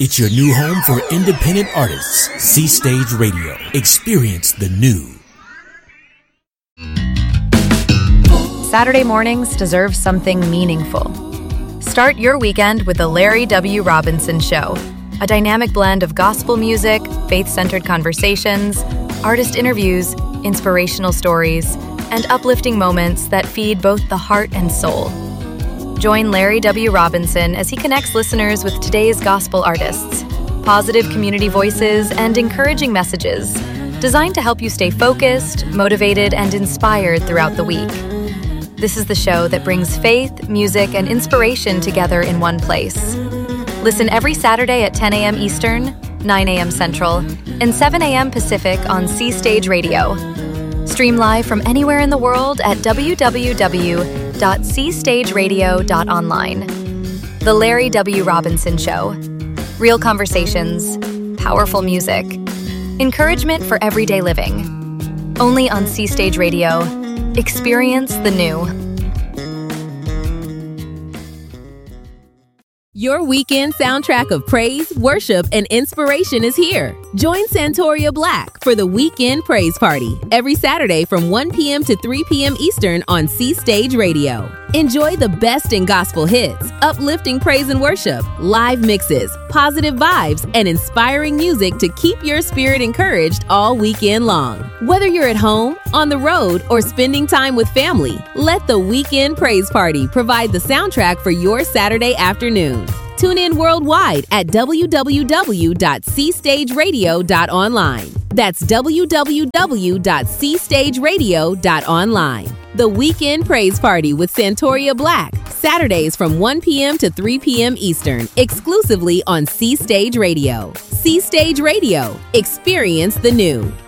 It's your new home for independent artists. C Stage Radio. Experience the new. Saturday mornings deserve something meaningful. Start your weekend with The Larry W. Robinson Show, a dynamic blend of gospel music, faith-centered conversations, artist interviews, inspirational stories, and uplifting moments that feed both the heart and soul. Join Larry W. Robinson as he connects listeners with today's gospel artists, positive community voices, and encouraging messages designed to help you stay focused, motivated, and inspired throughout the week. This is the show that brings faith, music, and inspiration together in one place. Listen every Saturday at 10 a.m. Eastern, 9 a.m. Central, and 7 a.m. Pacific on C Stage Radio. Stream live from anywhere in the world at www.cstageradio.online. The Larry W. Robinson Show. Real conversations, powerful music, encouragement for everyday living. Only on C Stage Radio. Experience the new. Your weekend soundtrack of praise, worship, and inspiration is here. Join Santoria Black for the Weekend Praise Party every Saturday from 1 p.m. to 3 p.m. Eastern on C Stage Radio. Enjoy the best in gospel hits, uplifting praise and worship, live mixes, positive vibes, and inspiring music to keep your spirit encouraged all weekend long. Whether you're at home, on the road, or spending time with family, let the Weekend Praise Party provide the soundtrack for your Saturday afternoon. Tune in worldwide at www.cstageradio.online. That's www.cstageradio.online. The Weekend Praise Party with Santoria Black, Saturdays from 1 p.m. to 3 p.m. Eastern, exclusively on C Stage Radio. C Stage Radio. Experience the new.